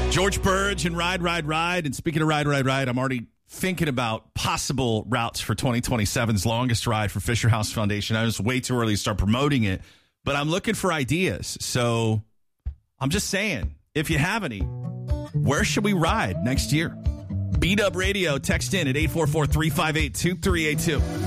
George Burge and Ride, Ride, Ride. And speaking of Ride, Ride, Ride, I'm already thinking about possible routes for 2027's longest ride for Fisher House Foundation. I was way too early to start promoting it, but I'm looking for ideas. So I'm just saying, if you have any, where should we ride next year? B-Dub Radio, text in at 844-358-2382.